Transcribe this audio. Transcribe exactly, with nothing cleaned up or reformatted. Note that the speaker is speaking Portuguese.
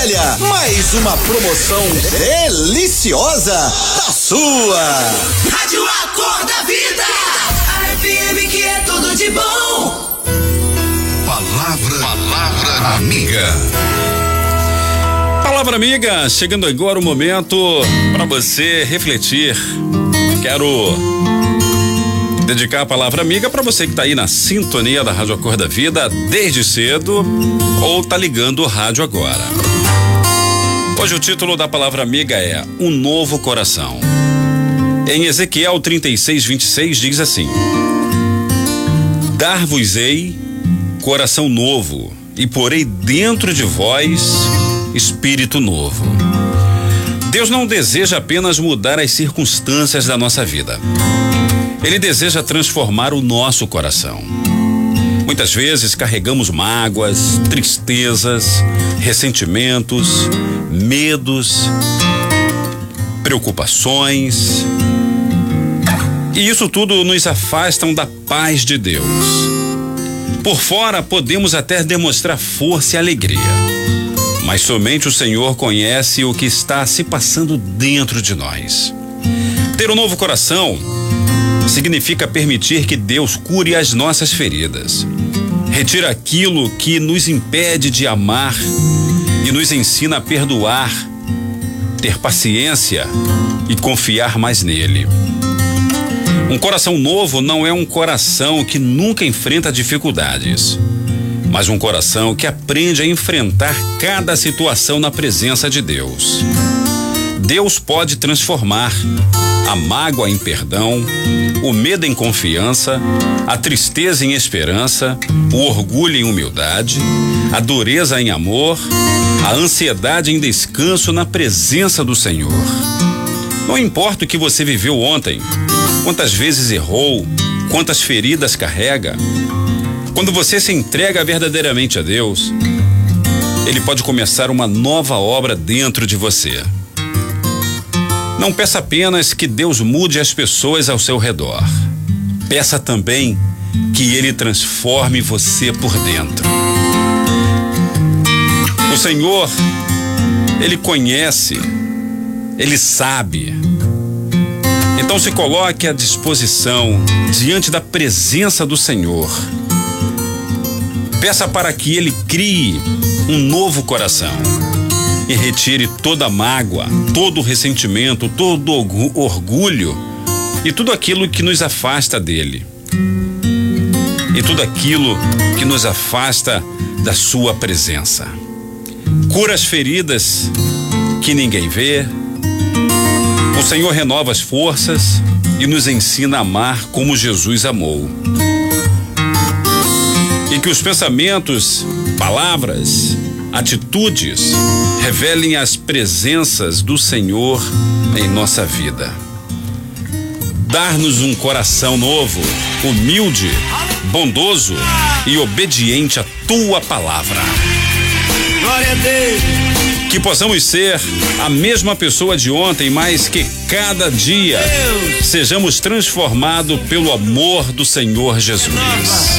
Olha, mais uma promoção deliciosa da sua Rádio Acorda Vida, a F M que é tudo de bom. Palavra, palavra amiga. Palavra amiga, chegando agora o momento para você refletir. Quero dedicar a palavra amiga para você que tá aí na sintonia da Rádio Acorda Vida desde cedo ou tá ligando o rádio agora. Hoje o título da palavra amiga é Um Novo Coração. Em Ezequiel trinta e seis, vinte e seis diz assim: Dar-vos-ei coração novo e porei dentro de vós espírito novo. Deus não deseja apenas mudar as circunstâncias da nossa vida. Ele deseja transformar o nosso coração. Muitas vezes carregamos mágoas, tristezas, ressentimentos, medos, preocupações. E isso tudo nos afastam da paz de Deus. Por fora podemos até demonstrar força e alegria, mas somente o Senhor conhece o que está se passando dentro de nós. Ter um novo coração significa permitir que Deus cure as nossas feridas, retira aquilo que nos impede de amar e nos ensina a perdoar, ter paciência e confiar mais nele. Um coração novo não é um coração que nunca enfrenta dificuldades, mas um coração que aprende a enfrentar cada situação na presença de Deus. Deus pode transformar a mágoa em perdão, o medo em confiança, a tristeza em esperança, o orgulho em humildade, a dureza em amor, a ansiedade em descanso na presença do Senhor. Não importa o que você viveu ontem, quantas vezes errou, quantas feridas carrega, quando você se entrega verdadeiramente a Deus, Ele pode começar uma nova obra dentro de você. Não peça apenas que Deus mude as pessoas ao seu redor. Peça também que Ele transforme você por dentro. O Senhor, Ele conhece, Ele sabe. Então se coloque à disposição diante da presença do Senhor. Peça para que Ele crie um novo coração e retire toda a mágoa, todo o ressentimento, todo o orgulho e tudo aquilo que nos afasta dele. E tudo aquilo que nos afasta da sua presença. Cura as feridas que ninguém vê. O Senhor renova as forças e nos ensina a amar como Jesus amou. E que os pensamentos, palavras, atitudes revelem as presenças do Senhor em nossa vida. Dar-nos um coração novo, humilde, bondoso e obediente à tua palavra. Glória a Deus. Que possamos ser a mesma pessoa de ontem, mas que cada dia sejamos transformados pelo amor do Senhor Jesus.